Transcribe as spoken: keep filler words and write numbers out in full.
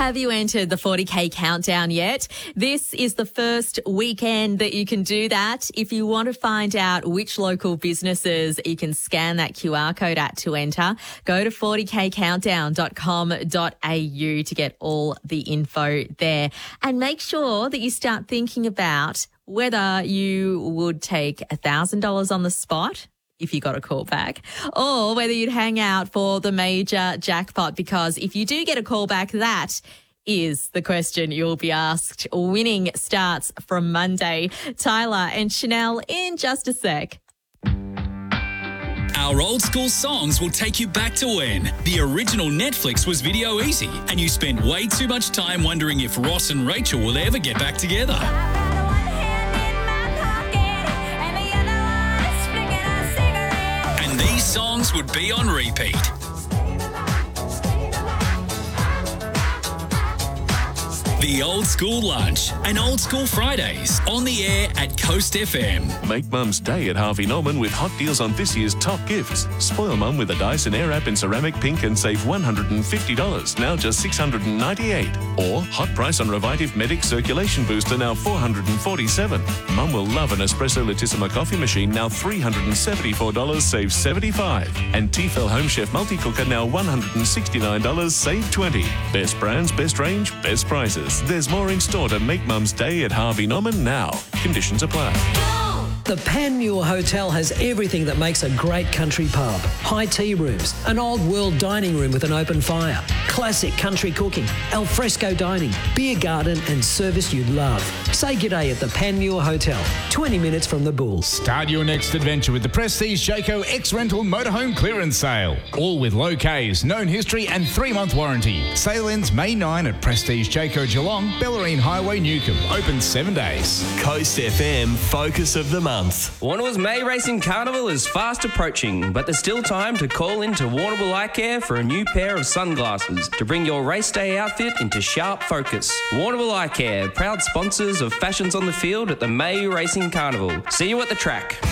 Have you entered the forty K countdown yet? This is the first weekend that you can do that. If you want to find out which local businesses you can scan that Q R code at to enter, go to forty k countdown dot com dot a u to get all the info there. And make sure that you start thinking about whether you would take one thousand dollars on the spot if you got a call back, or whether you'd hang out for the major jackpot, because if you do get a call back, that is the question you'll be asked. Winning starts from Monday. Tyler and Chanel in just a sec. Our old school songs will take you back to when the original Netflix was video easy and you spent way too much time wondering if Ross and Rachel will ever get back together. And these songs would be on repeat. The Old School Lunch and Old School Fridays on the air at Coast F M. Make Mum's Day at Harvey Norman with hot deals on this year's top gifts. Spoil Mum with a Dyson Airwrap in ceramic pink and save one hundred fifty dollars, now just six hundred ninety-eight dollars. Or hot price on Revitive Medic Circulation Booster, now four hundred forty-seven dollars. Mum will love an Espresso Latissima coffee machine, now three hundred seventy-four dollars, save seventy-five dollars. And Tefal Home Chef Multi-Cooker, now one hundred sixty-nine dollars, save twenty dollars. Best brands, best range, best prices. There's more in store to make Mum's Day at Harvey Norman now. Conditions apply. The Panmure Hotel has everything that makes a great country pub. High tea rooms, an old world dining room with an open fire, classic country cooking, al fresco dining, beer garden and service you'd love. Say g'day at the Panmure Hotel, twenty minutes from the Bulls. Start your next adventure with the Prestige Jayco X-Rental Motorhome Clearance Sale. All with low Ks, known history and three-month warranty. Sale ends May ninth at Prestige Jayco Geelong, Bellarine Highway, Newcombe. Open seven days. Coast F M, focus of the month. Warrnambool's May Racing Carnival is fast approaching, but there's still time to call in to Warrnambool Eye Care for a new pair of sunglasses to bring your race day outfit into sharp focus. Warrnambool Eye Care, proud sponsors of Fashions on the Field at the May Racing Carnival. See you at the track.